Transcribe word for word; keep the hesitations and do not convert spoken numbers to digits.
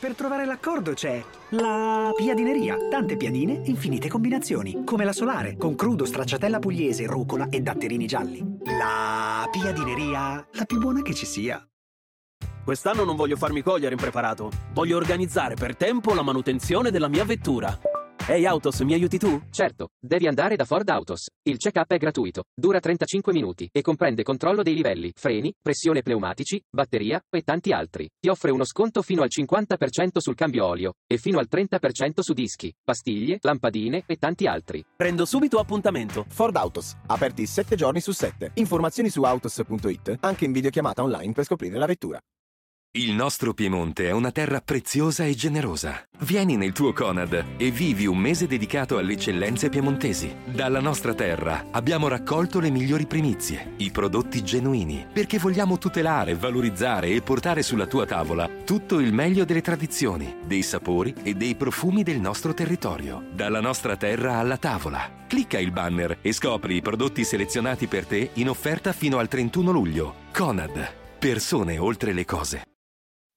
Per trovare l'accordo c'è la Piadineria. Tante piadine, infinite combinazioni. Come la Solare, con crudo, stracciatella pugliese, rucola e datterini gialli. La Piadineria, la più buona che ci sia. Quest'anno non voglio farmi cogliere impreparato. Voglio organizzare per tempo la manutenzione della mia vettura. Ehi Autos, mi aiuti tu? Certo, devi andare da Ford Autos. Il check-up è gratuito, dura trentacinque minuti e comprende controllo dei livelli, freni, pressione pneumatici, batteria e tanti altri. Ti offre uno sconto fino al cinquanta per cento sul cambio olio e fino al trenta per cento su dischi, pastiglie, lampadine e tanti altri. Prendo subito appuntamento. Ford Autos, aperti sette giorni su sette. Informazioni su autos punto it, anche in videochiamata online per scoprire la vettura. Il nostro Piemonte è una terra preziosa e generosa. Vieni nel tuo Conad e vivi un mese dedicato alle eccellenze piemontesi. Dalla nostra terra abbiamo raccolto le migliori primizie, i prodotti genuini, perché vogliamo tutelare, valorizzare e portare sulla tua tavola tutto il meglio delle tradizioni, dei sapori e dei profumi del nostro territorio. Dalla nostra terra alla tavola. Clicca il banner e scopri i prodotti selezionati per te in offerta fino al trentuno luglio. Conad. Persone oltre le cose.